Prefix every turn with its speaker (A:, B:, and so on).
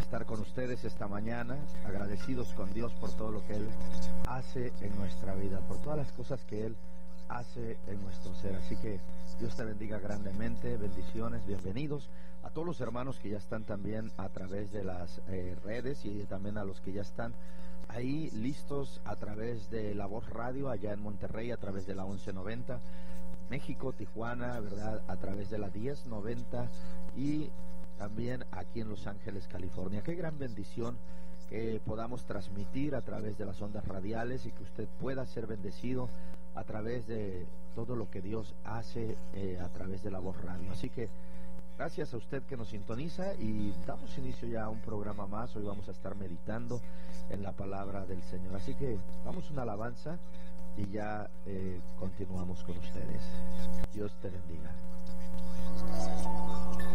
A: estar con ustedes esta mañana, agradecidos con Dios por todo lo que Él hace en nuestra vida, por todas las cosas que Él hace en nuestro ser. Así que Dios te bendiga grandemente, bendiciones, bienvenidos a todos los hermanos que ya están también a través de las redes, y también a los que ya están ahí listos a través de La Voz Radio allá en Monterrey, a través de la 1190, México, Tijuana, ¿verdad?, a través de la 1090, y también aquí en Los Ángeles, California. Qué gran bendición que podamos transmitir a través de las ondas radiales y que usted pueda ser bendecido a través de todo lo que Dios hace a través de La Voz Radio. Así que gracias a usted que nos sintoniza, y damos inicio ya a un programa más. Hoy vamos a estar meditando en la palabra del Señor. Así que vamos a una alabanza y ya continuamos con ustedes. Dios te bendiga.